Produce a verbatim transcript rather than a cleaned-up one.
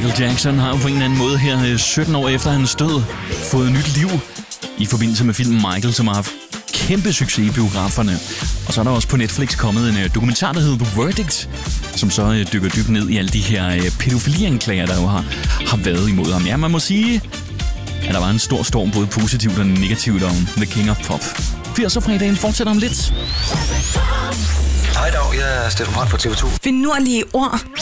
Michael Jackson har jo på en eller anden måde her sytten år efter hans død fået nyt liv i forbindelse med filmen Michael, som har haft kæmpe succes i biograferne. Og så er der også på Netflix kommet en dokumentar, der hedder The Verdict, som så dykker dybt ned i alle de her pædofilianklager, der jo har, har været imod ham. Ja, man må sige, at der var en stor storm, både positivt og negativt, om The King of Pop. firser-fredagen fortsætter om lidt. Hej dag, jeg er Steffen Brandt fra T V to. Finurlige ord.